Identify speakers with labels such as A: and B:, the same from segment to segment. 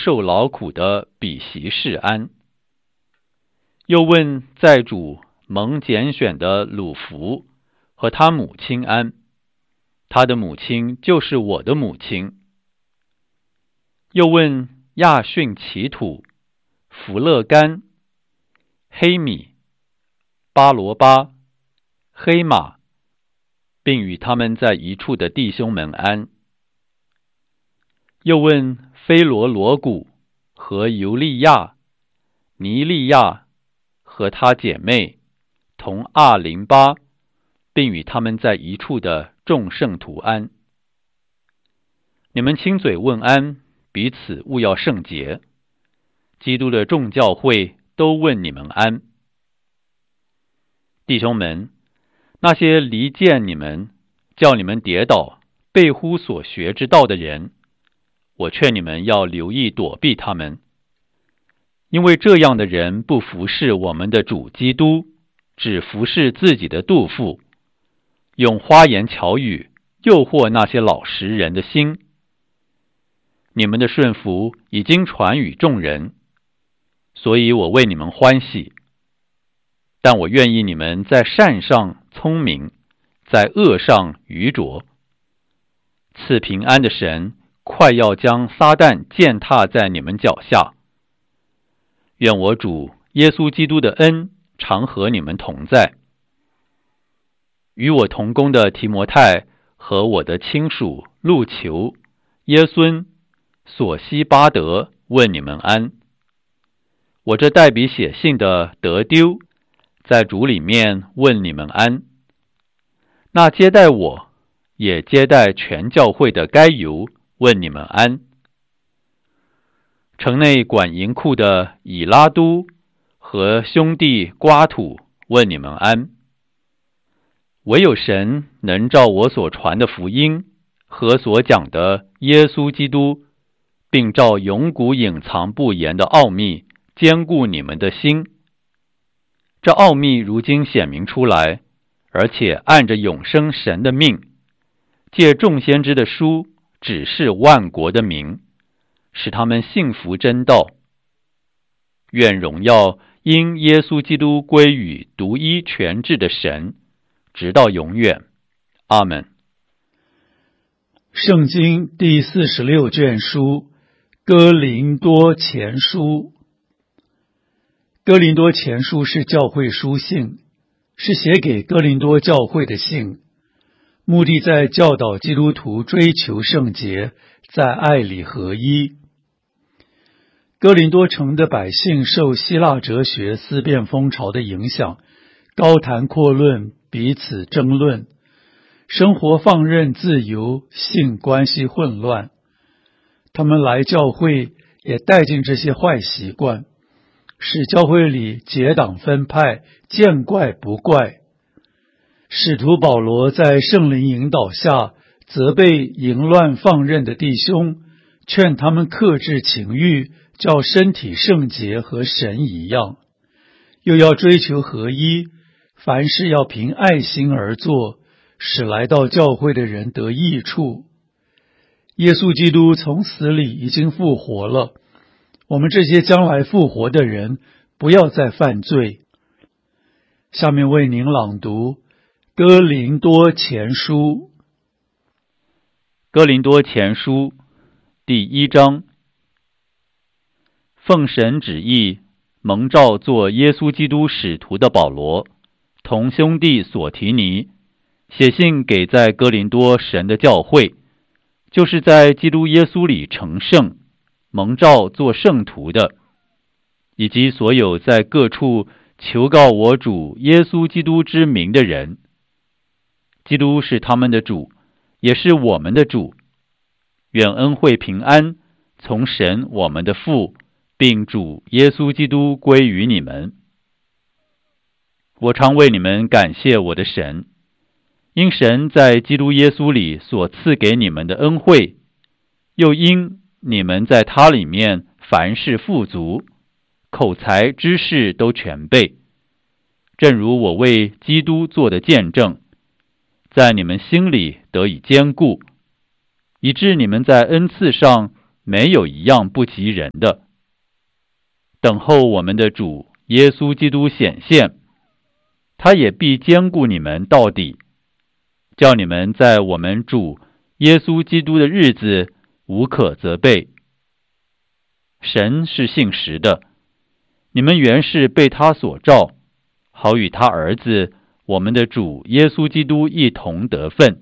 A: 受劳苦的比席士安。又问在主蒙拣选的鲁孚和他母亲安，他的母亲就是我的母亲。又问亚逊其土、弗勒干、黑米、巴罗巴、黑马，并与他们在一处的弟兄们安。又问菲罗罗古和尤利亚、尼利亚和他姐妹同阿林巴，并与他们在一处的众圣徒安。你们亲嘴问安，彼此务要圣洁。基督的众教会都问你们安。弟兄们，那些离间你们、叫你们跌倒、背乎所学之道的人，我劝你们要留意躲避他们，因为这样的人不服侍我们的主基督，只服侍自己的肚腹，用花言巧语诱惑那些老实人的心。你们的顺服已经传与众人，所以我为你们欢喜。但我愿意你们在善上聪明，在恶上愚拙。赐平安的神快要将撒旦践踏在你们脚下。愿我主耶稣基督的恩常和你们同在。与我同工的提摩太和我的亲属路求、耶孙、索西巴德问你们安。我这代笔写信的德丢在主里面问你们安。那接待我也接待全教会的该犹问你们安。城内管银库的以拉都和兄弟瓜土问你们安。唯有神能照我所传的福音和所讲的耶稣基督，并照永古隐藏不言的奥秘坚固你们的心。这奥秘如今显明出来，而且按着永生神的命，借众先知的书指示万国的民，使他们信服真道。愿荣耀因耶稣基督归于独一全智的神，直到永远。阿们。
B: 圣经第46卷书，哥林多前书。哥林多前书是教会书信，是写给哥林多教会的信，目的在教导基督徒追求圣洁，在爱里合一。哥林多城的百姓受希腊哲学思辨风潮的影响，高谈阔论，彼此争论，生活放任自由，性关系混乱。他们来教会也带进这些坏习惯，使教会里结党分派，见怪不怪。使徒保罗在圣灵引导下，责备淫乱放任的弟兄，劝他们克制情欲，叫身体圣洁和神一样，又要追求合一，凡事要凭爱心而做，使来到教会的人得益处。耶稣基督从死里已经复活了，我们这些将来复活的人不要再犯罪。下面为您朗读哥林多前书。
A: 哥林多前书第1章。奉神旨意，蒙召做耶稣基督使徒的保罗，同兄弟所提尼，写信给在哥林多神的教会，就是在基督耶稣里成圣、蒙召做圣徒的，以及所有在各处求告我主耶稣基督之名的人。基督是他们的主，也是我们的主。愿恩惠平安从神我们的父，并主耶稣基督归于你们。我常为你们感谢我的神，因神在基督耶稣里所赐给你们的恩惠，又因你们在他里面凡事富足，口才知识都全备，正如我为基督做的见证，在你们心里得以坚固，以致你们在恩赐上没有一样不及人的。等候我们的主耶稣基督显现，他也必坚固你们到底，叫你们在我们主耶稣基督的日子无可责备。神是信实的，你们原是被他所召，好与他儿子我们的主耶稣基督一同得分。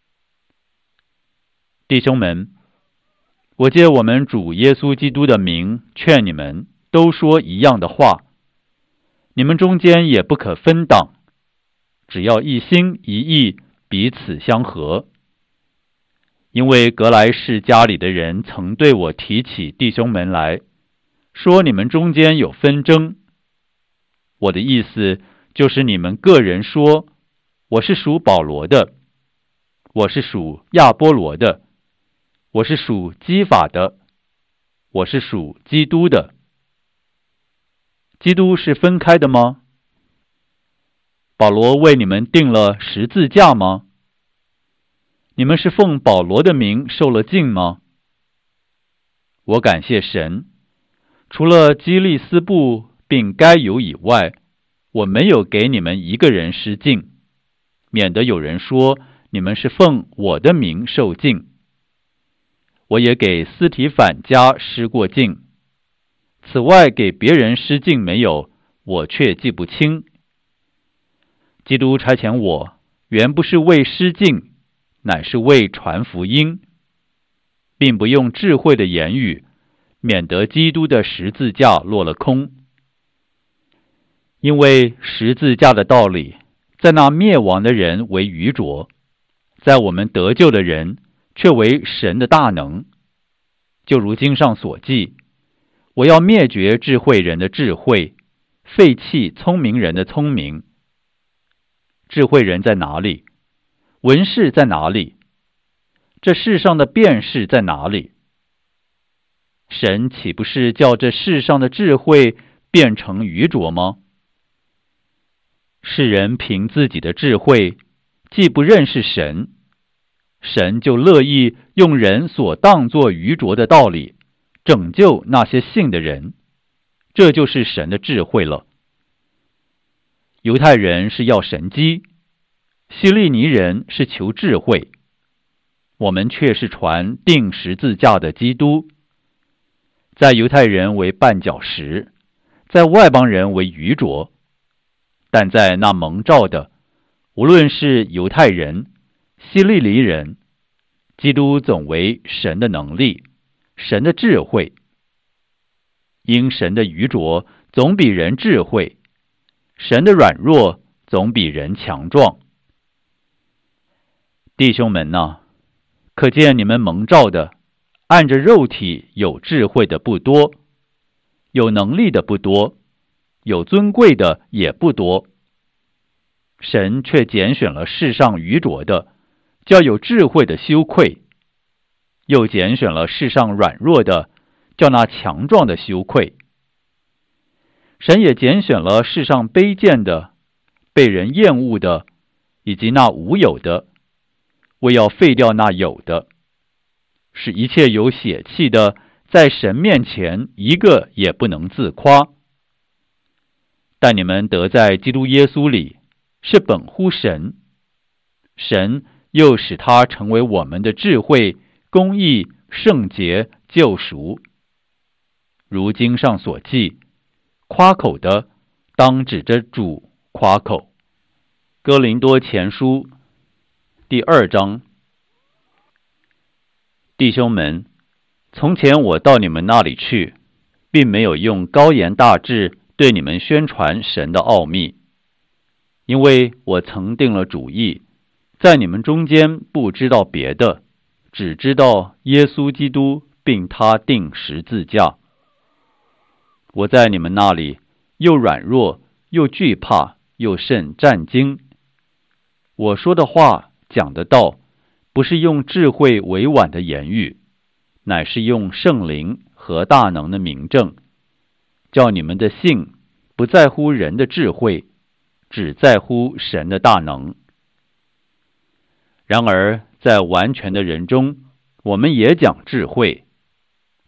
A: 弟兄们，我借我们主耶稣基督的名劝你们，都说一样的话，你们中间也不可分党，只要一心一意，彼此相合。因为格莱士家里的人曾对我提起弟兄们来，说你们中间有纷争。我的意思就是你们个人说，我是属保罗的，我是属亚波罗的，我是属基法的，我是属基督的。基督是分开的吗？保罗为你们定了十字架吗？你们是奉保罗的名受了浸吗？我感谢神，除了基利斯布并该犹以外，我没有给你们一个人施浸，免得有人说你们是奉我的名受浸。我也给斯提反家施过浸，此外给别人施浸没有，我却记不清。基督差遣我，原不是为施浸，乃是为传福音，并不用智慧的言语，免得基督的十字架落了空。因为十字架的道理，在那灭亡的人为愚拙，在我们得救的人却为神的大能。就如经上所记，我要灭绝智慧人的智慧，废弃聪明人的聪明。智慧人在哪里？文士在哪里？这世上的辩士在哪里？神岂不是叫这世上的智慧变成愚拙吗？世人凭自己的智慧，既不认识神，神就乐意用人所当作愚拙的道理，拯救那些信的人。这就是神的智慧了。犹太人是要神机，希利尼人是求智慧，我们却是传钉十字架的基督。在犹太人为绊脚石，在外邦人为愚拙，但在那蒙召的，无论是犹太人、希利尼人，基督总为神的能力，神的智慧。因神的愚拙总比人智慧，神的软弱总比人强壮。弟兄们哪，可见你们蒙召的，按着肉体有智慧的不多，有能力的不多，有尊贵的也不多。神却拣选了世上愚拙的，叫有智慧的羞愧；又拣选了世上软弱的，叫那强壮的羞愧。神也拣选了世上卑贱的、被人厌恶的，以及那无有的，为要废掉那有的，使一切有血气的，在神面前一个也不能自夸。但你们得在基督耶稣里，是本乎神，神又使他成为我们的智慧、公义、圣洁、救赎。如经上所记，夸口的当指着主夸口。哥林多前书第2章。弟兄们，从前我到你们那里去，并没有用高言大志对你们宣传神的奥秘，因为我曾定了主意，在你们中间不知道别的，只知道耶稣基督并他钉十字架。我在你们那里又软弱，又惧怕，又甚战惊。我说的话，讲的道，不是用智慧委婉的言语，乃是用圣灵和大能的明证，叫你们的信不在乎人的智慧，只在乎神的大能。然而在完全的人中，我们也讲智慧，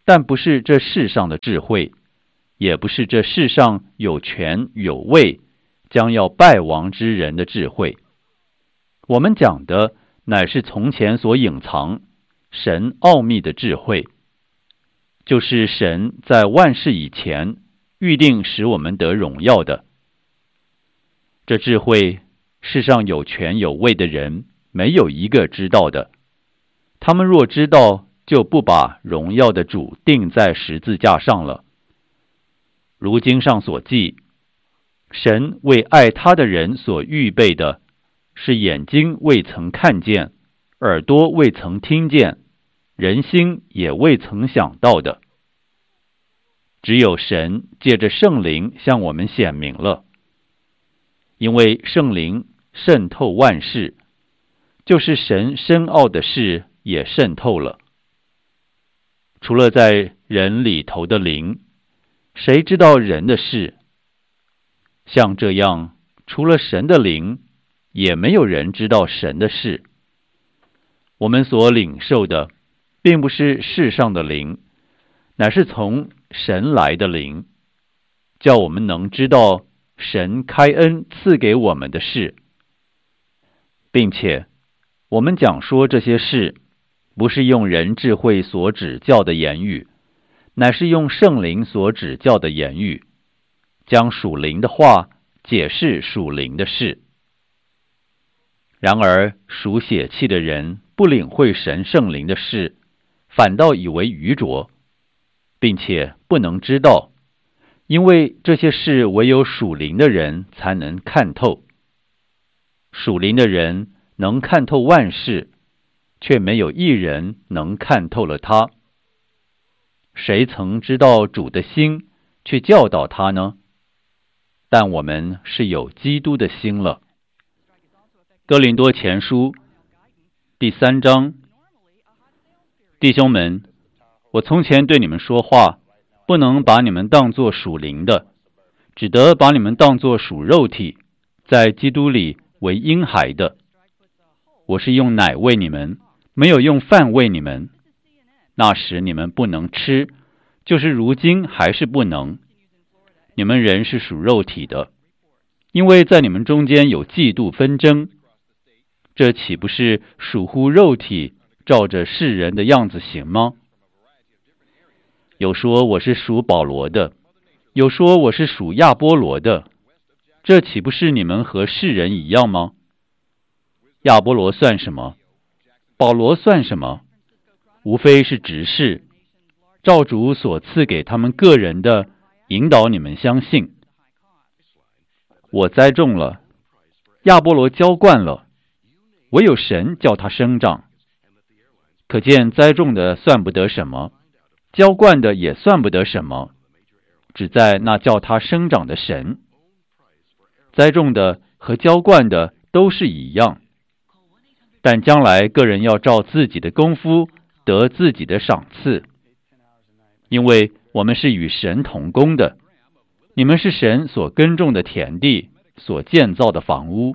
A: 但不是这世上的智慧，也不是这世上有权有位将要败亡之人的智慧。我们讲的乃是从前所隐藏神奥秘的智慧，就是神在万事以前预定使我们得荣耀的。这智慧，世上有权有位的人没有一个知道的。他们若知道，就不把荣耀的主钉在十字架上了。如经上所记，神为爱他的人所预备的，是眼睛未曾看见，耳朵未曾听见，人心也未曾想到的。只有神借着圣灵向我们显明了。因为圣灵渗透万事，就是神深奥的事也渗透了。除了在人里头的灵，谁知道人的事？像这样，除了神的灵，也没有人知道神的事。我们所领受的，并不是世上的灵，乃是从神来的灵，叫我们能知道神开恩赐给我们的事，并且我们讲说这些事，不是用人智慧所指教的言语，乃是用圣灵所指教的言语，将属灵的话解释属灵的事。然而属血气的人不领会神圣灵的事，反倒以为愚拙，并且不能知道，因为这些事唯有属灵的人才能看透。属灵的人能看透万事，却没有一人能看透了他。谁曾知道主的心，去教导他呢？但我们是有基督的心了。哥林多前书第3章，弟兄们，我从前对你们说话，不能把你们当作属灵的，只得把你们当作属肉体，在基督里为婴孩的。我是用奶喂你们，没有用饭喂你们。那时你们不能吃，就是如今还是不能。你们人是属肉体的，因为在你们中间有嫉妒纷争，这岂不是属乎肉体，照着世人的样子行吗？有说我是属保罗的，有说我是属亚波罗的，这岂不是你们和世人一样吗？亚波罗算什么？保罗算什么？无非是执事，照主所赐给他们个人的，引导你们相信。我栽种了，亚波罗浇灌了，唯有神叫他生长。可见栽种的算不得什么，浇灌的也算不得什么，只在那叫他生长的神。栽种的和浇灌的都是一样，但将来个人要照自己的功夫得自己的赏赐。因为我们是与神同工的，你们是神所耕种的田地，所建造的房屋。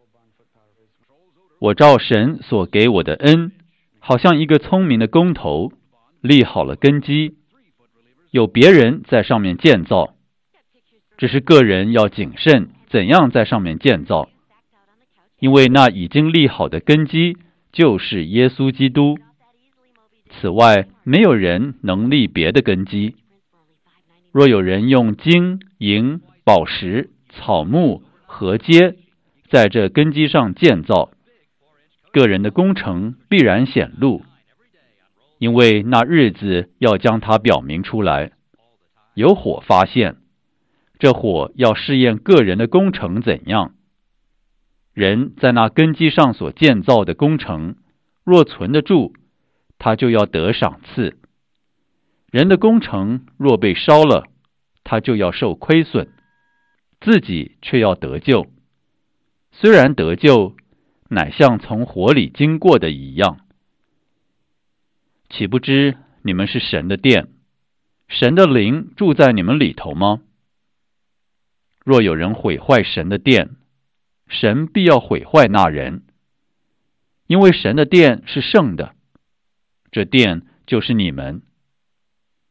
A: 我照神所给我的恩，好像一个聪明的工头，立好了根基，有别人在上面建造，只是个人要谨慎怎样在上面建造，因为那已经立好的根基就是耶稣基督。此外，没有人能立别的根基。若有人用金银宝石草木禾秸在这根基上建造，个人的工程必然显露，因为那日子要将它表明出来。有火发现，这火要试验个人的工程怎样。人在那根基上所建造的工程，若存得住，他就要得赏赐。人的工程若被烧了，他就要受亏损，自己却要得救。虽然得救，乃像从火里经过的一样。岂不知你们是神的殿，神的灵住在你们里头吗？若有人毁坏神的殿，神必要毁坏那人，因为神的殿是圣的，这殿就是你们。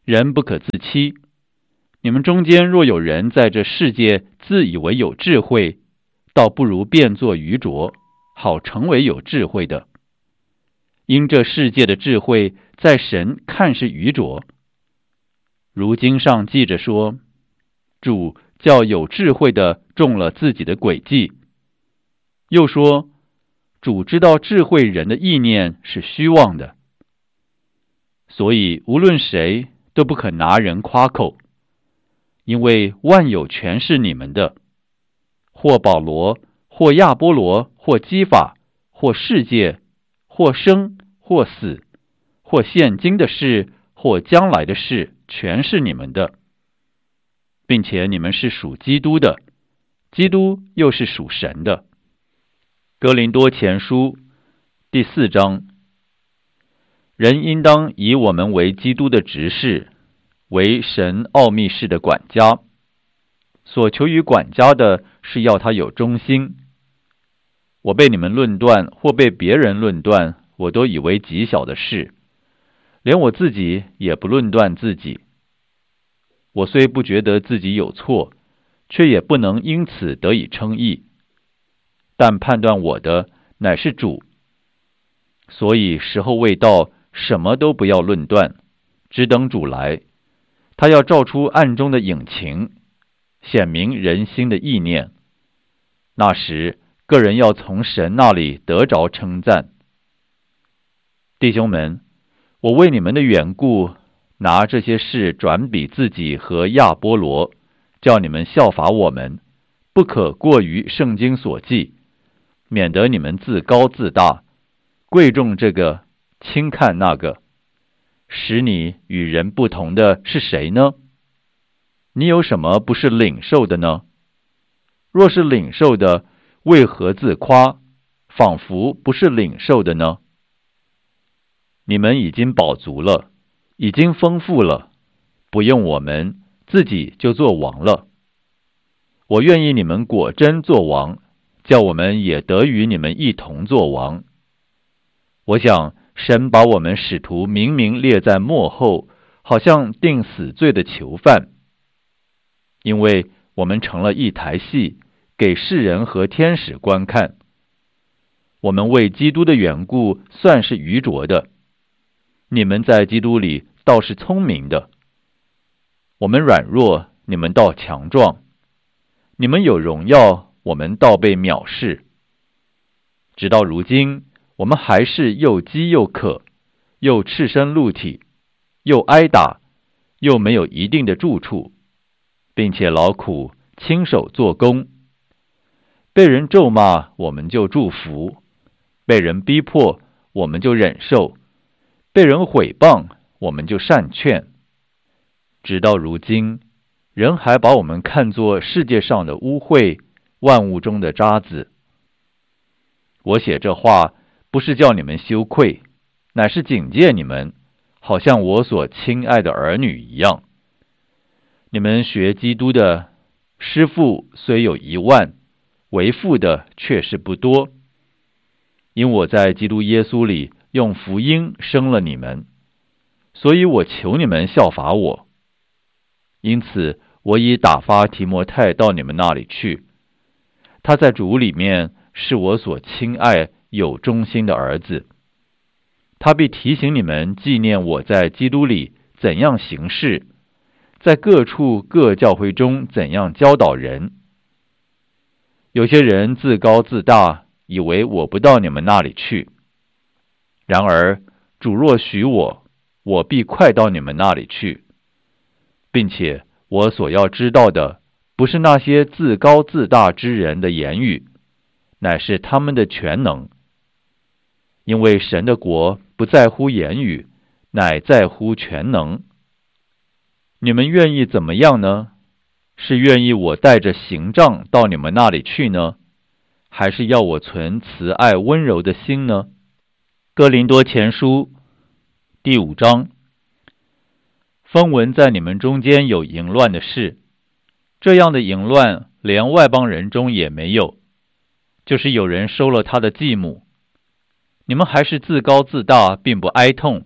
A: 人不可自欺。你们中间若有人在这世界自以为有智慧，倒不如变作愚拙，好成为有智慧的。因这世界的智慧在神看是愚拙。如经上记着说，主叫有智慧的中了自己的诡计。又说，主知道智慧人的意念是虚妄的。所以无论谁都不可拿人夸口，因为万有全是你们的，或保罗，或亚波罗，或基法，或世界，或生，或死，或现今的事，或将来的事，全是你们的，并且你们是属基督的，基督又是属神的。哥林多前书第4章，人应当以我们为基督的执事，为神奥秘事的管家。所求于管家的是要他有忠心。我被你们论断，或被别人论断，我都以为极小的事，连我自己也不论断自己。我虽不觉得自己有错，却也不能因此得以称义。但判断我的乃是主。所以时候未到，什么都不要论断，只等主来。他要照出暗中的隐情，显明人心的意念。那时，个人要从神那里得着称赞。弟兄们，我为你们的缘故，拿这些事转比自己和亚波罗，叫你们效法我们，不可过于圣经所记，免得你们自高自大，贵重这个，轻看那个。使你与人不同的是谁呢？你有什么不是领受的呢？若是领受的，为何自夸，仿佛不是领受的呢？你们已经饱足了，已经丰富了，不用我们，自己就做王了。我愿意你们果真做王，叫我们也得与你们一同做王。我想神把我们使徒明明列在末后，好像定死罪的囚犯，因为我们成了一台戏，给世人和天使观看。我们为基督的缘故算是愚拙的，你们在基督里倒是聪明的。我们软弱，你们倒强壮；你们有荣耀，我们倒被藐视。直到如今，我们还是又饥又渴，又赤身露体，又挨打，又没有一定的住处，并且劳苦亲手做工。被人咒骂，我们就祝福；被人逼迫，我们就忍受；被人毁谤，我们就善劝。直到如今，人还把我们看作世界上的污秽，万物中的渣滓。我写这话，不是叫你们羞愧，乃是警戒你们，好像我所亲爱的儿女一样。你们学基督的师傅虽有10000，为父的却是不多。因我在基督耶稣里用福音生了你们，所以我求你们效法我。因此我已打发提摩太到你们那里去，他在主里面是我所亲爱有忠心的儿子。他必提醒你们纪念我在基督里怎样行事，在各处各教会中怎样教导人。有些人自高自大，以为我不到你们那里去。然而主若许我，我必快到你们那里去，并且我所要知道的，不是那些自高自大之人的言语，乃是他们的全能。因为神的国不在乎言语，乃在乎全能。你们愿意怎么样呢？是愿意我带着刑杖到你们那里去呢，还是要我存慈爱温柔的心呢？哥林多前书第5章，风闻在你们中间有淫乱的事，这样的淫乱连外邦人中也没有，就是有人收了他的继母。你们还是自高自大，并不哀痛，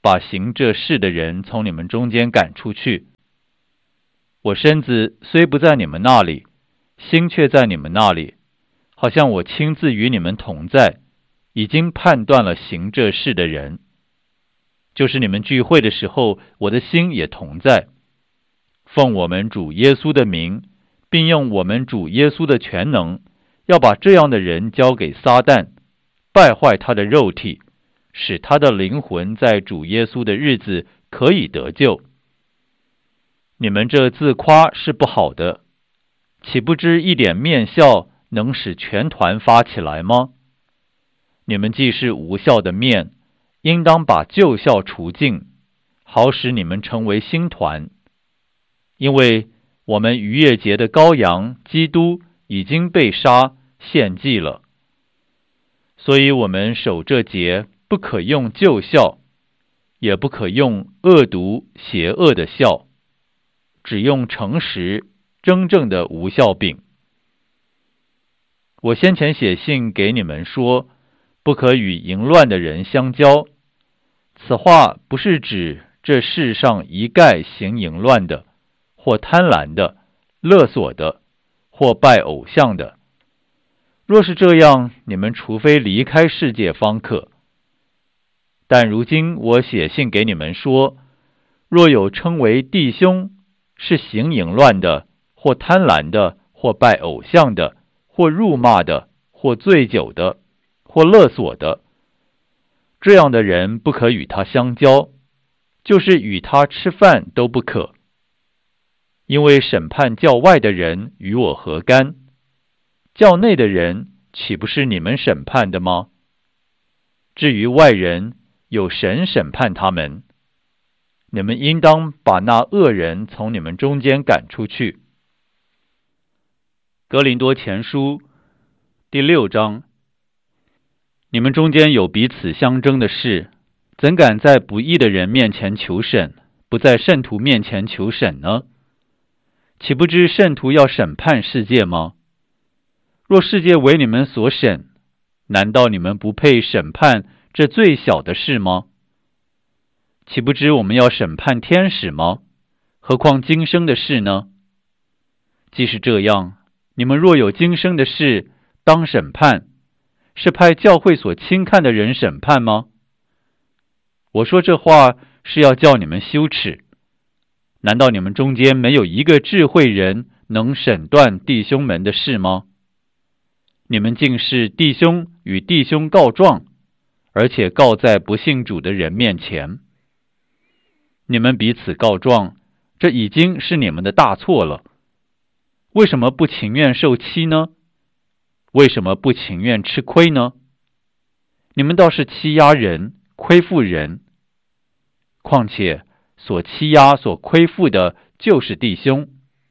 A: 把行这事的人从你们中间赶出去。我身子虽不在你们那里，心却在你们那里，好像我亲自与你们同在，已经判断了行这事的人。就是你们聚会的时候，我的心也同在。奉我们主耶稣的名，并用我们主耶稣的全能，要把这样的人交给撒旦，败坏他的肉体，使他的灵魂在主耶稣的日子可以得救。你们这自夸是不好的，岂不知一点面笑能使全团发起来吗？你们既是无效的面，应当把旧笑除尽，好使你们成为新团。因为我们逾越节的羔羊基督已经被杀献祭了，所以我们守这节不可用旧笑，也不可用恶毒邪恶的笑，只用诚实真正的无笑饼。我先前写信给你们说，不可与淫乱的人相交。此话不是指这世上一概行淫乱的，或贪婪的、勒索的，或拜偶像的。若是这样，你们除非离开世界方可。但如今我写信给你们说，若有称为弟兄，是行淫乱的，或贪婪的，或拜偶像的，或辱骂的，或醉酒的，或勒索的，这样的人不可与他相交，就是与他吃饭都不可。因为审判教外的人与我何干？教内的人岂不是你们审判的吗？至于外人，有神审判他们。你们应当把那恶人从你们中间赶出去。哥林多前书第6章。你们中间有彼此相争的事，怎敢在不义的人面前求审，不在圣徒面前求审呢？岂不知圣徒要审判世界吗？若世界为你们所审，难道你们不配审判这最小的事吗？岂不知我们要审判天使吗？何况今生的事呢？既是这样，你们若有今生的事当审判，是派教会所轻看的人审判吗？我说这话是要叫你们羞耻。难道你们中间没有一个智慧人能审断弟兄们的事吗？你们竟是弟兄与弟兄告状，而且告在不信主的人面前。你们彼此告状，这已经是你们的大错了。为什么不情愿受欺呢？为什么不情愿吃亏呢？你们倒是欺压人，亏负人。况且所欺压、所亏负的就是弟兄。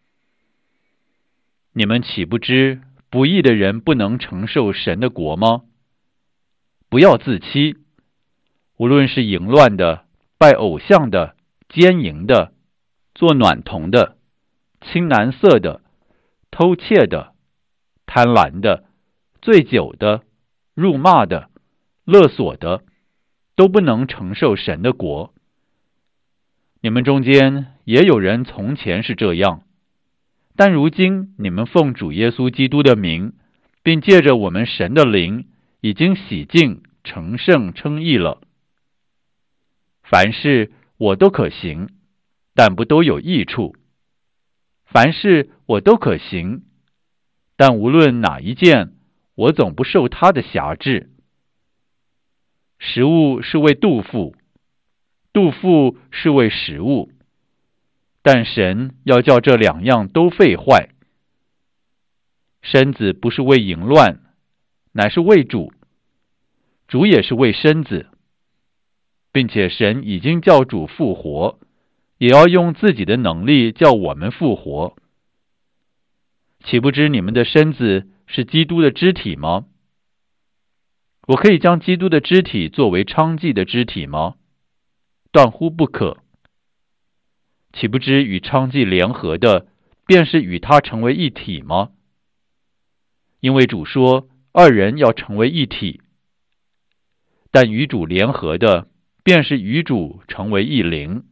A: 你们岂不知不义的人不能承受神的国吗？不要自欺。无论是淫乱的、拜偶像的、奸淫的、做娈童的、青蓝色的、偷窃的、贪婪的、醉酒的、辱骂的、勒索的，都不能承受神的国。你们中间也有人从前是这样，但如今你们奉主耶稣基督的名，并借着我们神的灵，已经洗净、成圣、称义了。凡事我都可行，但不都有益处；凡事我都可行，但无论哪一件，我总不受他的辖制。食物是为肚腹，肚腹是为食物，但神要叫这两样都废坏。身子不是为淫乱，乃是为主，主也是为身子，并且神已经叫主复活，也要用自己的能力叫我们复活。岂不知你们的身子是基督的肢体吗？我可以将基督的肢体作为娼妓的肢体吗？断乎不可。岂不知与娼妓联合的，便是与他成为一体吗？因为主说，二人要成为一体。但与主联合的， 便是与主成为一灵。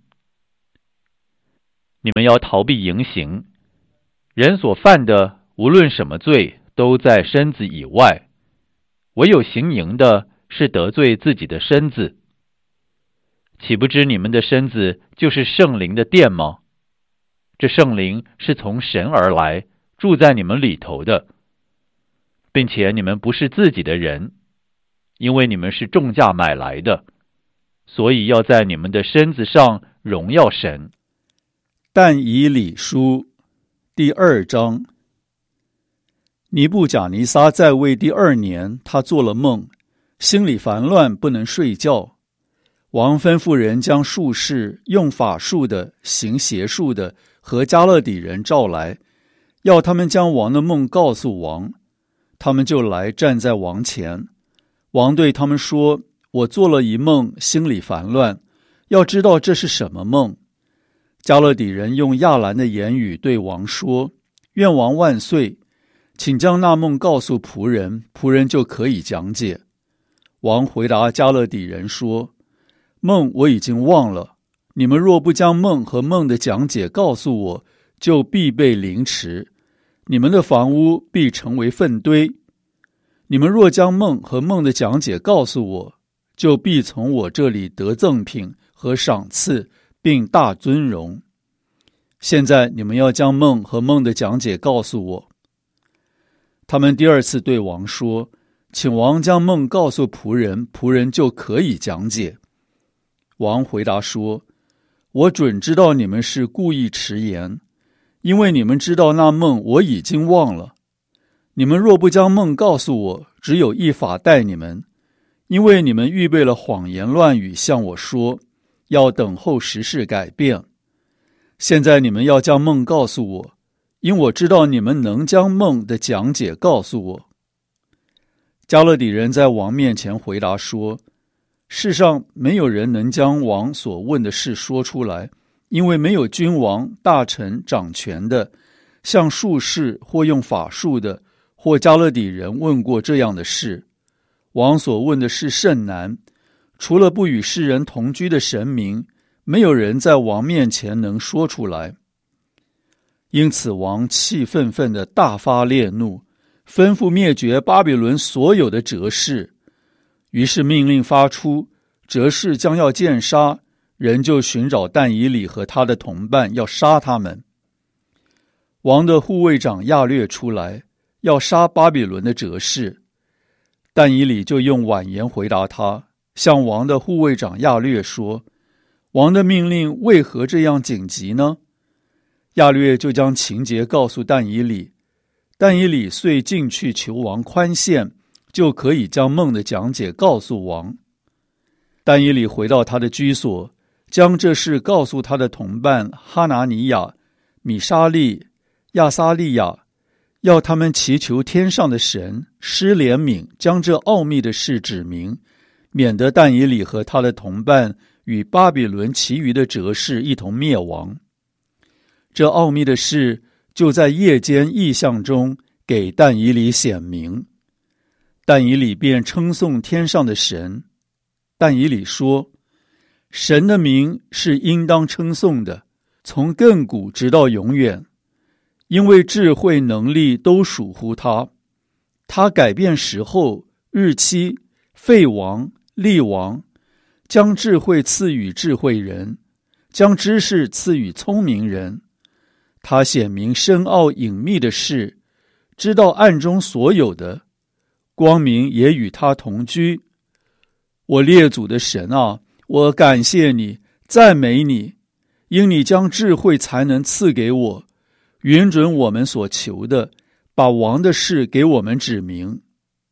A: 你们要逃避淫行。人所犯的无论什么罪，都在身子以外，唯有行淫的是得罪自己的身子。岂不知你们的身子就是圣灵的殿吗？这圣灵是从神而来，住在你们里头的，并且你们不是自己的人，因为你们是重价买来的，所以要在你们的身子上荣耀神。
B: 但以理书第2章。尼布甲尼撒在位第2年，他做了梦，心里烦乱，不能睡觉。王吩咐人将术士、用法术的、行邪术的和加勒底人召来，要他们将王的梦告诉王。他们就来站在王前。王对他们说：我做了一梦，心里烦乱，要知道这是什么梦。加勒底人用亚兰的言语对王说：愿王万岁，请将那梦告诉仆人，仆人就可以讲解。王回答加勒底人说：梦我已经忘了，你们若不将梦和梦的讲解告诉我，就必被凌迟，你们的房屋必成为粪堆。你们若将梦和梦的讲解告诉我，就必从我这里得赠品和赏赐，并大尊荣。现在你们要将梦和梦的讲解告诉我。他们第2次对王说：请王将梦告诉仆人，仆人就可以讲解。王回答说：我准知道你们是故意迟延，因为你们知道那梦我已经忘了。你们若不将梦告诉我，只有一法待你们，因为你们预备了谎言乱语向我说，要等候时事改变。现在你们要将梦告诉我，因我知道你们能将梦的讲解告诉我。加勒底人在王面前回答说：世上没有人能将王所问的事说出来，因为没有君王、大臣、掌权的，像术士或用法术的，或加勒底人问过这样的事。王所问的事甚难，除了不与世人同居的神明，没有人在王面前能说出来。因此王气愤愤地大发烈怒，吩咐灭绝巴比伦所有的哲士。于是命令发出，哲士将要见杀，人就寻找但以理和他的同伴，要杀他们。王的护卫长亚略出来，要杀巴比伦的哲士。但以理就用婉言回答他，向王的护卫长亚略说：王的命令为何这样紧急呢？亚略就将情节告诉但以理，但以理遂进去求王宽限，就可以将梦的讲解告诉王。但以理回到他的居所，将这事告诉他的同伴哈拿尼亚、米沙利、亚撒利亚，要他们祈求天上的神施怜悯，将这奥秘的事指明，免得但以理和他的同伴与巴比伦其余的哲士一同灭亡。这奥秘的事就在夜间异象中给但以理显明。但以理便称颂天上的神。但以理说：神的名是应当称颂的，从亘古直到永远，因为智慧能力都属乎他。他改变时候、日期、废王、立王，将智慧赐予智慧人，将知识赐予聪明人。他显明深奥隐秘的事，知道暗中所有的，光明也与他同居。我列祖的神啊，我感谢你，赞美你，因你将智慧才能赐给我，允准我们所求的，把王的事给我们指明。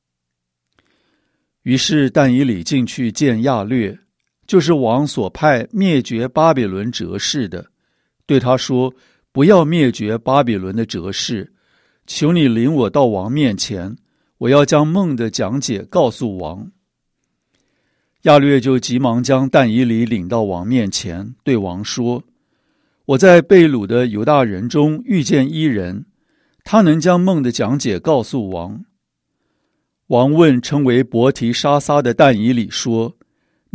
B: 于是但以理进去见亚略，就是王所派灭绝巴比伦哲士的，对他说：不要灭绝巴比伦的哲士，求你领我到王面前，我要将梦的讲解告诉王。亚略就急忙将但以理领到王面前，对王说：我在被掳的犹大人中遇见一人，他能将梦的讲解告诉王。王问称为伯提沙撒的但以理说：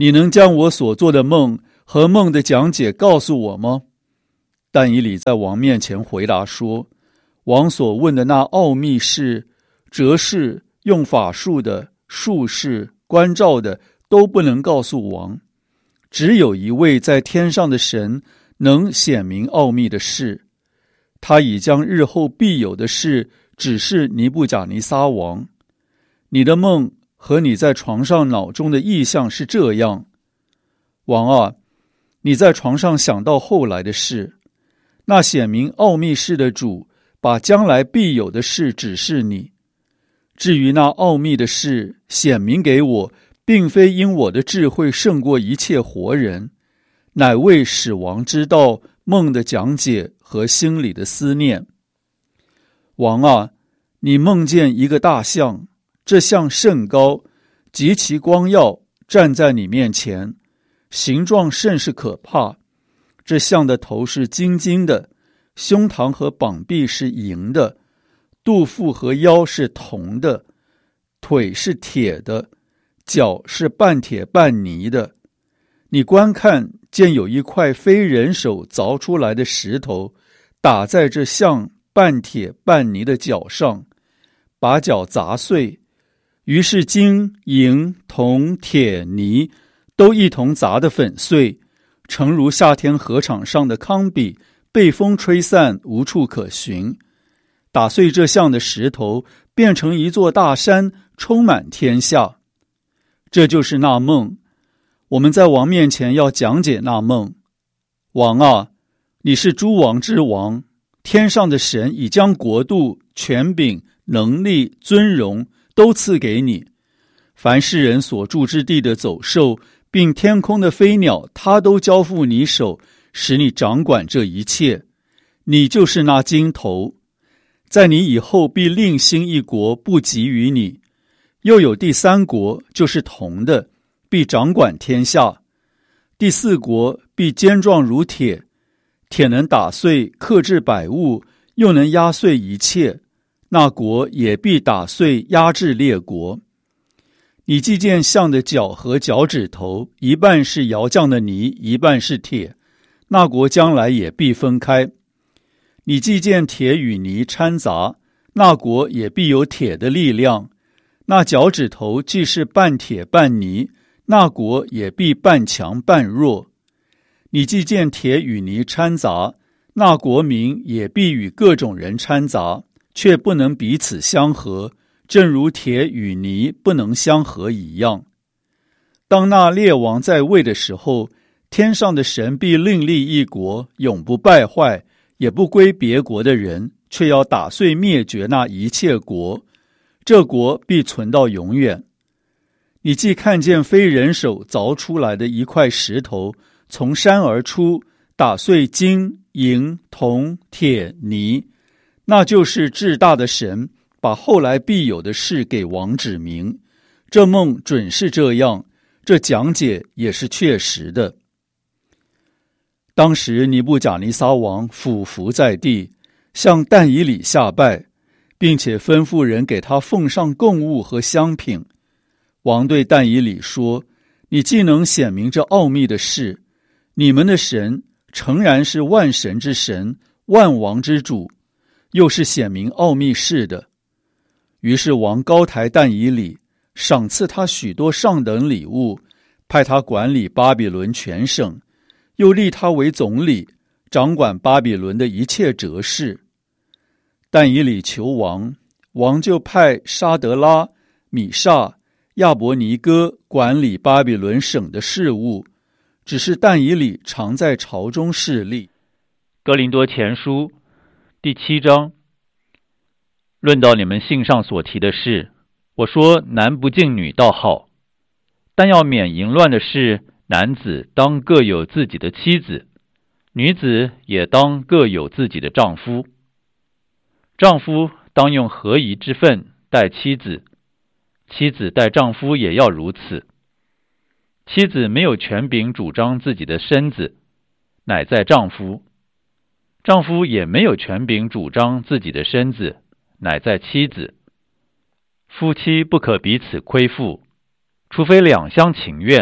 B: 你能将我所做的梦和梦的讲解告诉我吗？但以理在王面前回答说，王所问的那奥秘事、哲士、用法术的、术士、关照的，都不能告诉王，只有一位在天上的神能显明奥秘的事。他已将日后必有的事指示尼布甲尼撒王。你的梦和你在床上脑中的意象是这样：王啊，你在床上想到后来的事，那显明奥秘事的主把将来必有的事指示你。至于那奥秘的事显明给我，并非因我的智慧胜过一切活人，乃为使王知道梦的讲解和心里的思念。王啊，你梦见一个大象，这象甚高，极其光耀，站在你面前，形状甚是可怕。这象的头是金金的，胸膛和膀臂是银的，肚腹和腰是铜的，腿是铁的，脚是半铁半泥的。你观看，见有一块非人手凿出来的石头，打在这象半铁半泥的脚上，把脚砸碎。于是金、银、铜、铁、泥都一同砸得粉碎，诚如夏天河场上的糠秕，被风吹散，无处可寻。打碎这象的石头，变成一座大山，充满天下。这就是那梦。我们在王面前要讲解那梦。王啊，你是诸王之王，天上的神已将国度、权柄、能力、尊荣都赐给你。凡世人所住之地的走兽，并天空的飞鸟，他都交付你手，使你掌管这一切。你就是那金头，在你以后必另兴一国，不及于你。又有第三国，就是铜的，必掌管天下。第四国必坚壮如铁，铁能打碎克制百物，又能压碎一切。那国也必打碎压制列国。你既见象的脚和脚趾头，一半是窑匠的泥，一半是铁，那国将来也必分开。你既见铁与泥掺杂，那国也必有铁的力量。那脚趾头既是半铁半泥，那国也必半强半弱。你既见铁与泥掺杂，那国民也必与各种人掺杂，却不能彼此相合，正如铁与泥不能相合一样。当那列王在位的时候，天上的神必另立一国，永不败坏，也不归别国的人，却要打碎灭绝那一切国，这国必存到永远。你既看见非人手凿出来的一块石头从山而出，打碎金、银、铜、铁、泥，那就是至大的神把后来必有的事给王指明。这梦准是这样，这讲解也是确实的。当时尼布甲尼撒王俯伏在地，向但以理下拜，并且吩咐人给他奉上供物和香品。王对但以理说，你既能显明这奥秘的事，你们的神诚然是万神之神，万王之主，又是显明奥秘事的。于是王高抬但以理，赏赐他许多上等礼物，派他管理巴比伦全省，又立他为总理，掌管巴比伦的一切哲士。但以理求王，王就派沙德拉、米煞、亚伯尼哥管理巴比伦省的事务，只是但以理常在朝中侍立。
A: 哥林多前书第7章，论到你们信上所提的事，我说男不敬女倒好，但要免淫乱的事，男子当各有自己的妻子，女子也当各有自己的丈夫。丈夫当用合宜之分待妻子，妻子待丈夫也要如此。妻子没有权柄主张自己的身子，乃在丈夫；丈夫也没有权柄主张自己的身子，乃在妻子。夫妻不可彼此亏负，除非两相情愿，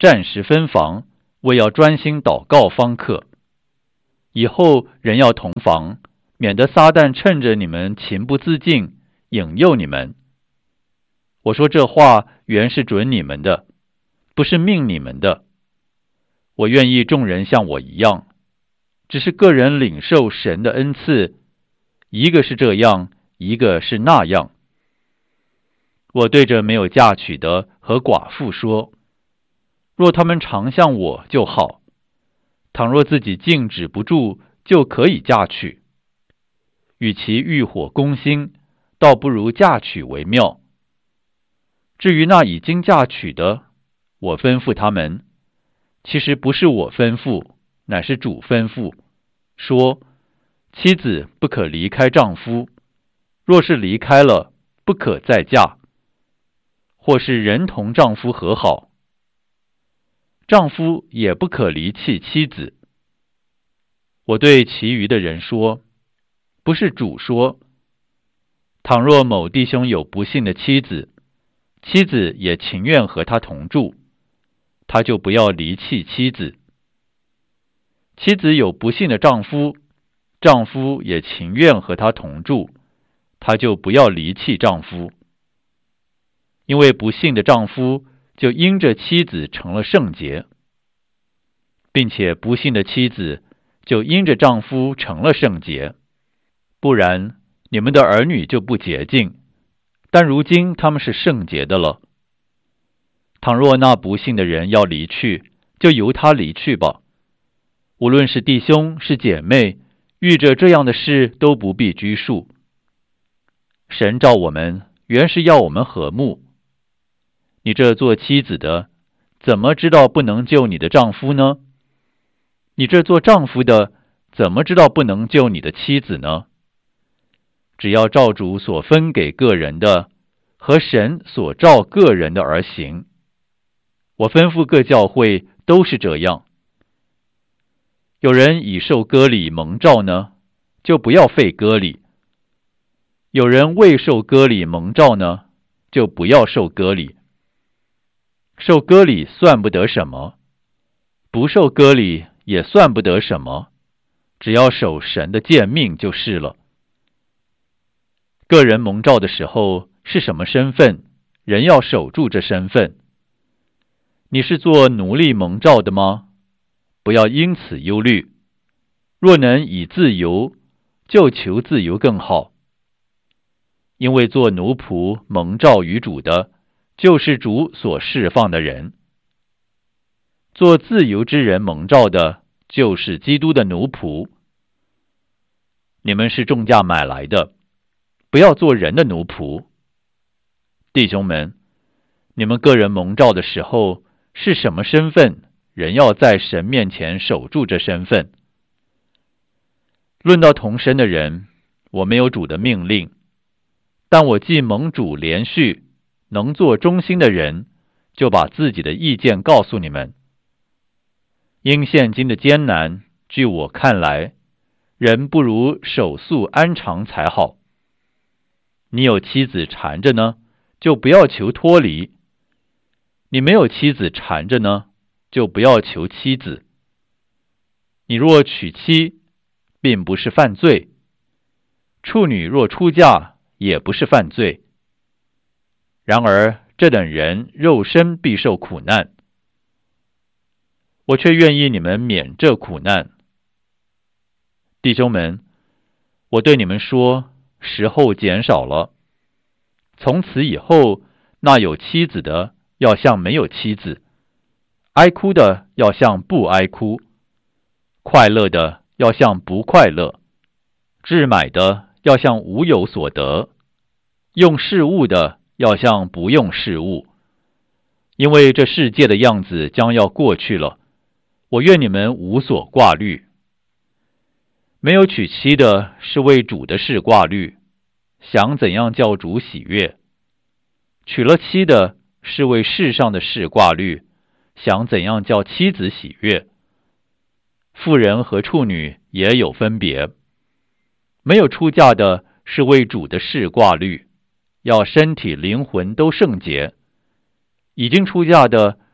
A: 暂时分房，为要专心祷告方可。以后人要同房，免得撒旦趁着你们情不自禁，引诱你们。我说这话原是准你们的，不是命你们的。我愿意众人像我一样，只是个人领受神的恩赐，一个是这样，一个是那样。我对着没有嫁娶的和寡妇说，若他们常像我就好，倘若自己禁止不住，就可以嫁娶。与其欲火攻心，倒不如嫁娶为妙。至于那已经嫁娶的，我吩咐他们，其实不是我吩咐，乃是主吩咐，说妻子不可离开丈夫，若是离开了，不可再嫁，或是人同丈夫和好，丈夫也不可离弃妻子。我对其余的人说，不是主说，倘若某弟兄有不幸的妻子，妻子也情愿和他同住，他就不要离弃妻子。妻子有不幸的丈夫，丈夫也情愿和他同住，他就不要离弃丈夫。因为不幸的丈夫就因着妻子成了圣洁，并且不幸的妻子就因着丈夫成了圣洁。不然你们的儿女就不洁净，但如今他们是圣洁的了。倘若那不幸的人要离去，就由他离去吧。无论是弟兄是姐妹，遇着这样的事都不必拘束。神召我们，原是要我们和睦。你这做妻子的，怎么知道不能救你的丈夫呢？你这做丈夫的，怎么知道不能救你的妻子呢？只要照主所分给个人的，和神所照个人的而行。我吩咐各教会都是这样。有人已受割礼蒙召呢，就不要废割礼；有人未受割礼蒙召呢，就不要受割礼。受割礼算不得什么，不受割礼也算不得什么，只要守神的诫命就是了。个人蒙召的时候是什么身份，人要守住这身份。你是做奴隶蒙召的吗？不要因此忧虑，若能以自由，就求自由更好。因为做奴仆蒙召于主的，就是主所释放的人。做自由之人蒙召的，就是基督的奴仆。你们是重价买来的，不要做人的奴仆。弟兄们，你们个人蒙召的时候是什么身份，人要在神面前守住这身份。论到同身的人，我没有主的命令，但我既蒙主连续，能做忠心的人，就把自己的意见告诉你们。因现今的艰难，据我看来，人不如守素安常才好。你有妻子缠着呢，就不要求脱离；你没有妻子缠着呢，就不要求妻子。你若娶妻，并不是犯罪；处女若出嫁，也不是犯罪。然而这等人肉身必受苦难，我却愿意你们免这苦难。弟兄们，我对你们说，时候减少了。从此以后，那有妻子的要像没有妻子，哀哭的要像不哀哭，快乐的要像不快乐，置买的要像无有所得，用事物的要像不用事物。因为这世界的样子将要过去了，我愿你们无所挂虑。没有娶妻的是为主的事挂虑，想怎样叫主喜悦；娶了妻的是为世上的事挂虑，想怎样叫妻子喜悦。妇人和处女也有分别。没有出嫁的是为主的事挂虑，要身体灵魂都圣洁；已经出嫁的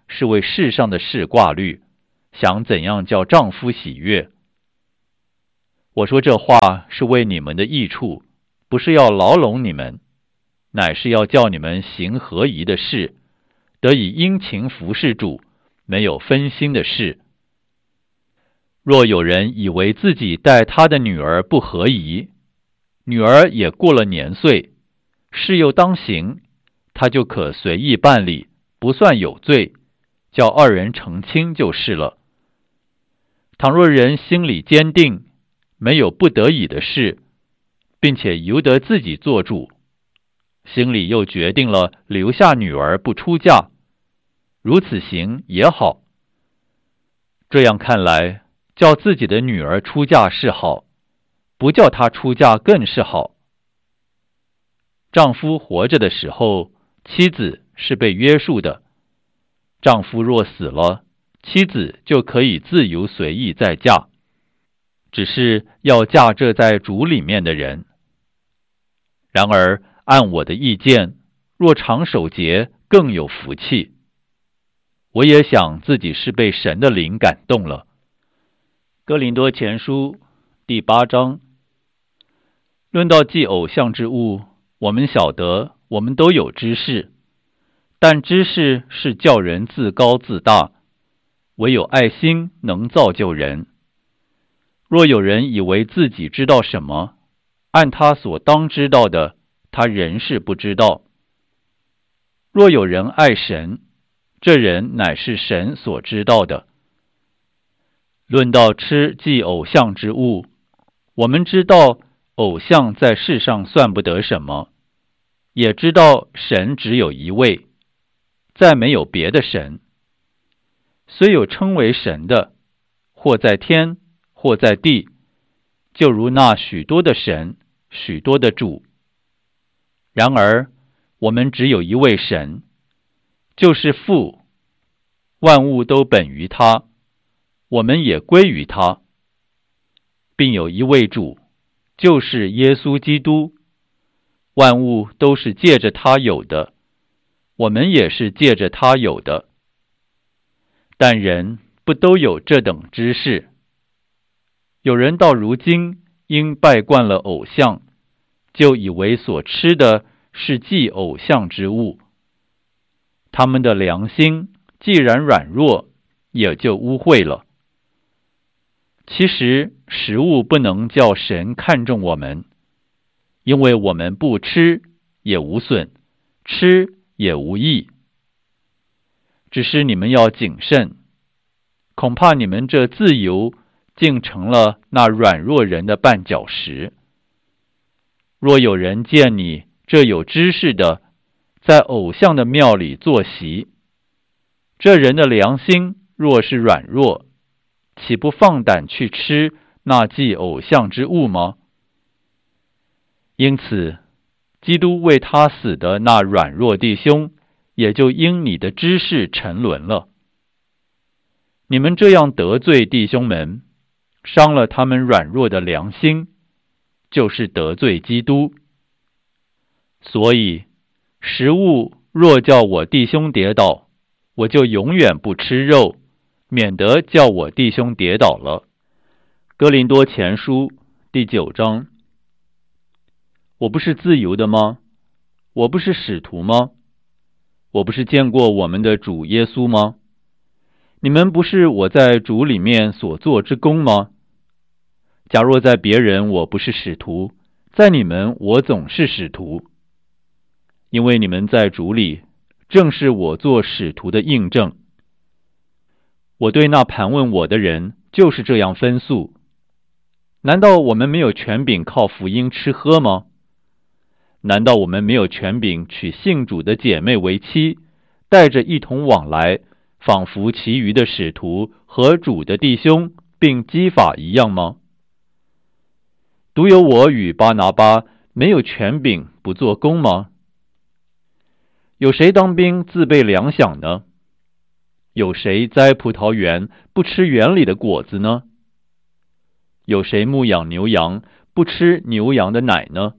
A: 是为世上的事挂虑，想怎样叫丈夫喜悦。我说这话是为你们的益处，不是要牢笼你们，乃是要叫你们行合宜的事，得以殷勤服侍主，没有分心的事。若有人以为自己待他的女儿不合宜，女儿也过了年岁，事又当行，他就可随意办理，不算有罪，叫二人成亲就是了。倘若人心里坚定，没有不得已的事，并且由得自己做主，心里又决定了留下女儿不出嫁，如此行也好。这样看来，叫自己的女儿出嫁是好，不叫她出嫁更是好。丈夫活着的时候，妻子是被约束的，丈夫若死了，妻子就可以自由随意再嫁，只是要嫁这在主里面的人。然而按我的意见，若常守节，更有福气。我也想自己是被神的灵感动了。哥林多前书第8章。论到祭偶像之物，我们晓得，我们都有知识，但知识是叫人自高自大，唯有爱心能造就人。若有人以为自己知道什么，按他所当知道的，他仍是不知道。若有人爱神，这人乃是神所知道的。论到吃祭偶像之物，我们知道偶像在世上算不得什么，也知道神只有一位，再没有别的神。虽有称为神的，或在天，或在地，就如那许多的神，许多的主。然而我们只有一位神，就是父，万物都本于他，我们也归于他，并有一位主，就是耶稣基督，万物都是借着他有的，我们也是借着他有的。但人不都有这等知识？有人到如今因拜惯了偶像，就以为所吃的是祭偶像之物，他们的良心既然软弱，也就污秽了。其实食物不能叫神看重我们，因为我们不吃也无损，吃也无益。只是你们要谨慎，恐怕你们这自由竟成了那软弱人的绊脚石。若有人见你这有知识的，在偶像的庙里坐席，这人的良心若是软弱，岂不放胆去吃那祭偶像之物吗？因此，基督为他死的那软弱弟兄，也就因你的知识沉沦了。你们这样得罪弟兄们，伤了他们软弱的良心，就是得罪基督。所以，食物若叫我弟兄跌倒，我就永远不吃肉，免得叫我弟兄跌倒了。哥林多前书第9章。我不是自由的吗？我不是使徒吗？我不是见过我们的主耶稣吗？你们不是我在主里面所做之功吗？假若在别人我不是使徒，在你们我总是使徒。因为你们在主里，正是我做使徒的印证。我对那盘问我的人就是这样分诉。难道我们没有权柄靠福音吃喝吗？难道我们没有权柄娶信主的姐妹为妻，带着一同往来，仿佛其余的使徒和主的弟兄并基法一样吗？独有我与巴拿巴没有权柄不做工吗？有谁当兵自备粮饷呢？有谁栽葡萄园不吃园里的果子呢？有谁牧养牛羊不吃牛羊的奶呢？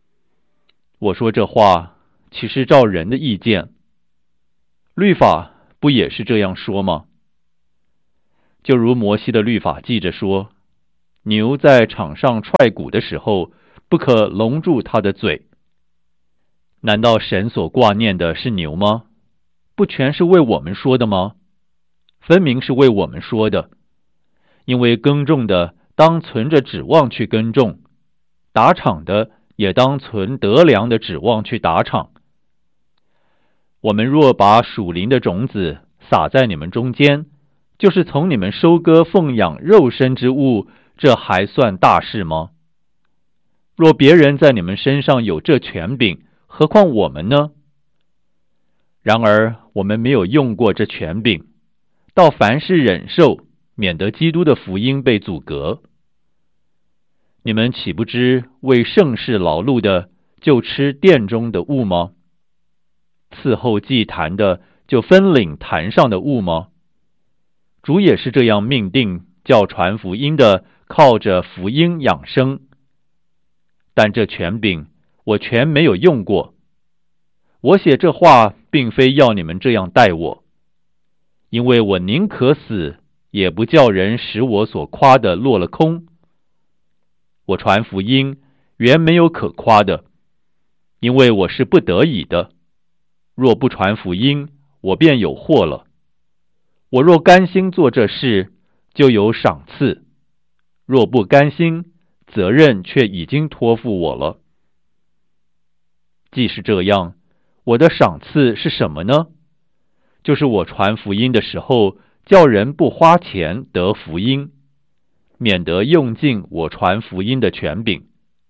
A: 我说这话，岂是照人的意见？律法不也是这样说吗？就如摩西的律法记着说，牛在场上踹鼓的时候，不可笼住它的嘴。难道神所挂念的是牛吗？不全是为我们说的吗？分明是为我们说的。因为耕种的当存着指望去耕种，打场的也当存得粮的指望去打场。我们若把属灵的种子撒在你们中间，就是从你们收割奉养肉身之物，这还算大事吗？若别人在你们身上有这权柄，何况我们呢？然而我们没有用过这权柄，倒凡事忍受，免得基督的福音被阻隔。你们岂不知为圣事劳碌的，就吃殿中的物吗？伺候祭坛的，就分领坛上的物吗？主也是这样命定，叫传福音的靠着福音养生。但这权柄我全没有用过。我写这话并非要你们这样待我，因为我宁可死，也不叫人使我所夸的落了空。我传福音原没有可夸的，因为我是不得已的。若不传福音，我便有祸了。我若甘心做这事，就有赏赐；若不甘心，责任却已经托付我了。既是这样，我的赏赐是什么呢？就是我传福音的时候，叫人不花钱得福音，免得用尽我传福音的权柄。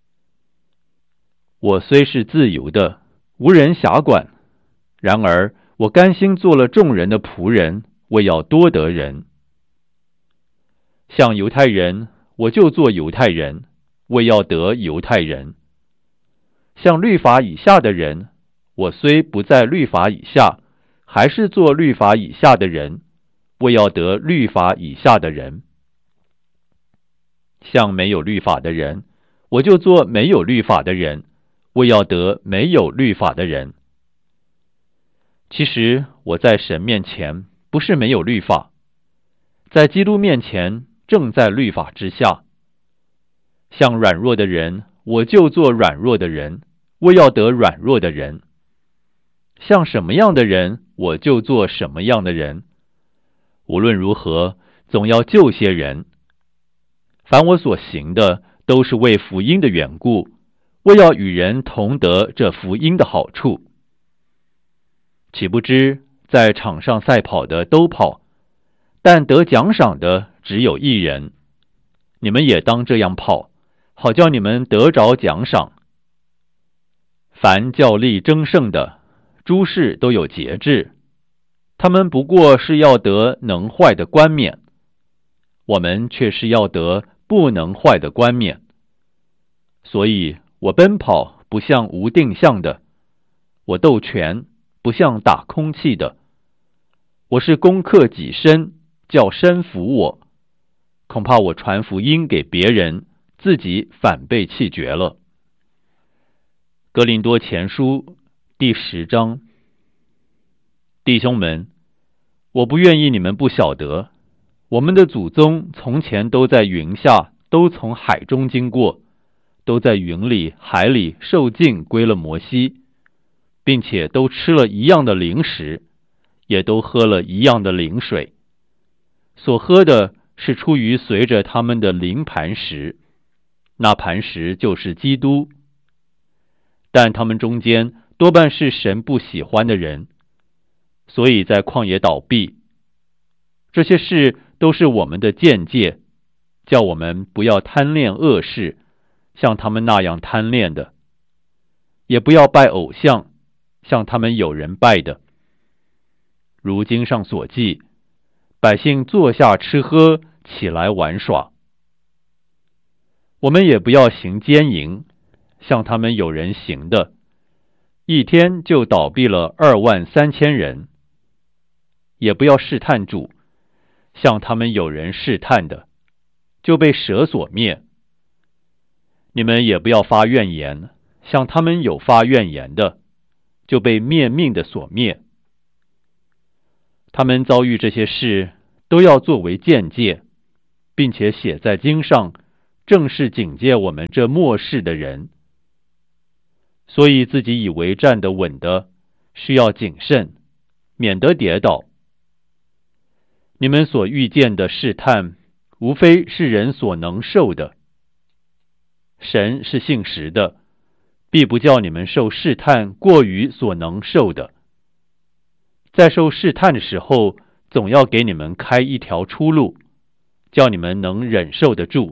A: 我虽是自由的，无人辖管，然而我甘心做了众人的仆人，为要多得人。像犹太人，我就做犹太人，为要得犹太人。像律法以下的人，我虽不在律法以下，还是做律法以下的人，为要得律法以下的人。像没有律法的人，我就做没有律法的人，为要得没有律法的人。其实我在神面前不是没有律法，在基督面前正在律法之下。像软弱的人，我就做软弱的人，为要得软弱的人。像什么样的人，我就做什么样的人。无论如何，总要救些人。凡我所行的，都是为福音的缘故，为要与人同得这福音的好处。岂不知在场上赛跑的都跑，但得奖赏的只有一人。你们也当这样跑，好叫你们得着奖赏。凡较力争胜的，诸事都有节制，他们不过是要得能坏的冠冕，我们却是要得不能坏的冠冕。所以我奔跑不像无定向的，我斗拳不像打空气的。我是攻克己身，叫身服我。恐怕我传福音给别人，自己反被弃绝了。哥林多前书第10章。弟兄们，我不愿意你们不晓得，我们的祖宗从前都在云下，都从海中经过，都在云里海里受尽归了摩西，并且都吃了一样的灵食，也都喝了一样的灵水。所喝的是出于随着他们的灵磐石，那磐石就是基督。但他们中间多半是神不喜欢的人，所以在旷野倒闭。这些事都是我们的鉴戒，叫我们不要贪恋恶事，像他们那样贪恋的；也不要拜偶像，像他们有人拜的。如经上所记，百姓坐下吃喝，起来玩耍。我们也不要行奸淫，像他们有人行的，一天就倒闭了23000人。也不要试探主，像他们有人试探的，就被蛇所灭。你们也不要发怨言，像他们有发怨言的，就被灭命的所灭。 他们遭遇这些事，都要作为鉴戒，并且写在经上，正是警戒我们这末世的人。所以自己以为站得稳的，需要谨慎，免得跌倒。你们所遇见的试探，无非是人所能受的。神是信实的，必不叫你们受试探过于所能受的。在受试探的时候，总要给你们开一条出路，叫你们能忍受得住。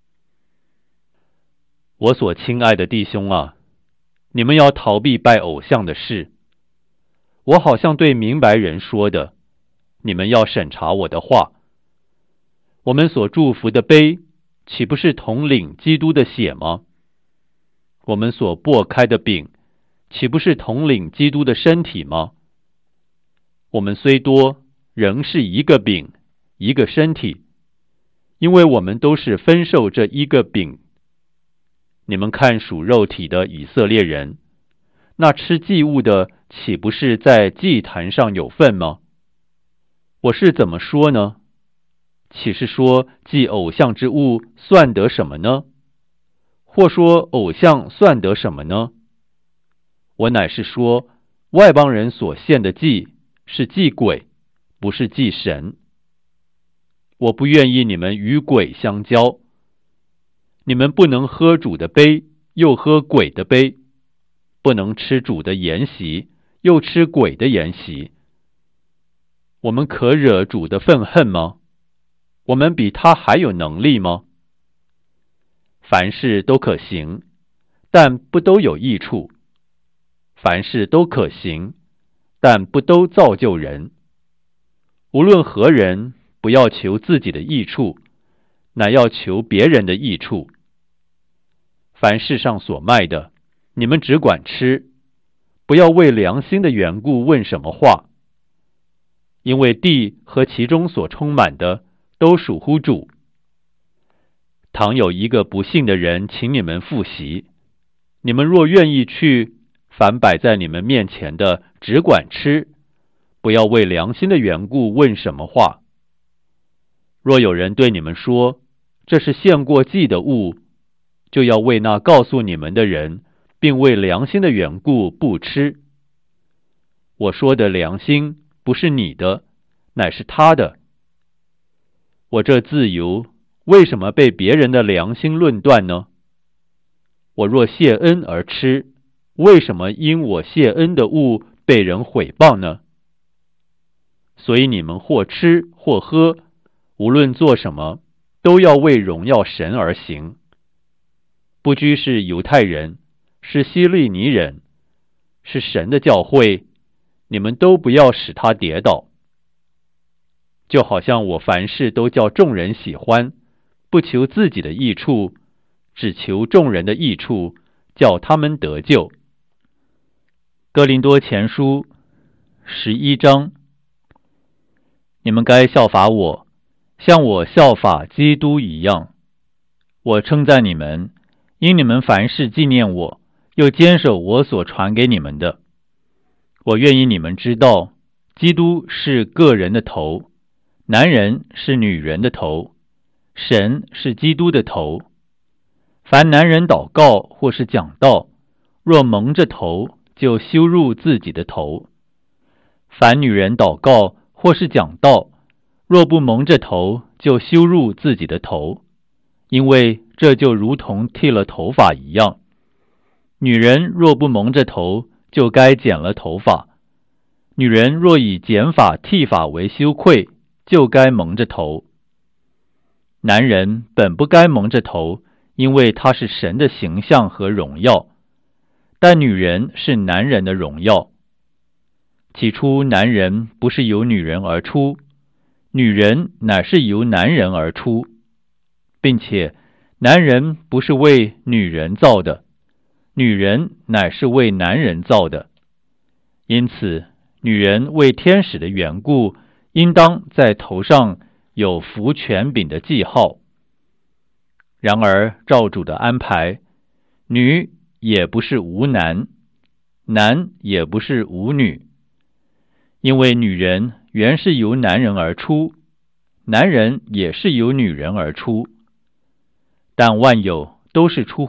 A: 我所亲爱的弟兄啊，你们要逃避拜偶像的事。我好像对明白人说的，你们要审查我的话。我们所祝福的杯，岂不是同领基督的血吗？我们所擘开的饼，岂不是同领基督的身体吗？我们虽多，仍是一个饼，一个身体，因为我们都是分受这一个饼。你们看属肉体的以色列人，那吃祭物的，岂不是在祭坛上有份吗？我是怎么说呢？岂是说祭偶像之物算得什么呢？或说偶像算得什么呢？我乃是说，外邦人所献的祭是祭鬼，不是祭神。我不愿意你们与鬼相交。你们不能喝主的杯，又喝鬼的杯；不能吃主的筵席，又吃鬼的筵席。我们可惹主的愤恨吗？我们比他还有能力吗？凡事都可行，但不都有益处；凡事都可行，但不都造就人。无论何人，不要求自己的益处，乃要求别人的益处。凡世上所卖的，你们只管吃，不要为良心的缘故问什么话。因为地和其中所充满的，都属乎主。倘有一个不信的人请你们赴席，你们若愿意去，凡摆在你们面前的，只管吃，不要为良心的缘故问什么话。若有人对你们说，这是献过祭的物，就要为那告诉你们的人，并为良心的缘故不吃。我说的良心，不是你的，乃是他的。我这自由，为什么被别人的良心论断呢？我若谢恩而吃，为什么因我谢恩的物被人毁谤呢？所以你们或吃或喝，无论做什么，都要为荣耀神而行。不拘是犹太人，是希利尼人，是神的教会，你们都不要使他跌倒。就好像我凡事都叫众人喜欢，不求自己的益处，只求众人的益处，叫他们得救。哥林多前书11章。你们该效法我，像我效法基督一样。我称赞你们，因你们凡事纪念我，又坚守我所传给你们的。我愿意你们知道，基督是个人的头，男人是女人的头，神是基督的头。凡男人祷告或是讲道，若蒙着头，就羞辱自己的头；凡女人祷告或是讲道，若不蒙着头，就羞辱自己的头，因为这就如同剃了头发一样。女人若不蒙着头，就该剪了头发；女人若以剪发剃发为羞愧，就该蒙着头。男人本不该蒙着头，因为他是神的形象和荣耀，但女人是男人的荣耀。起初男人不是由女人而出，女人乃是由男人而出，并且男人不是为女人造的，女人乃是为男人造的。因此女人为天使的缘故，应当在头上有服权柄的记号。然而照主的安排，女也不是无男，男也不是无女，因为女人原是由男人而出，男人也是由女人而出，但万有都是出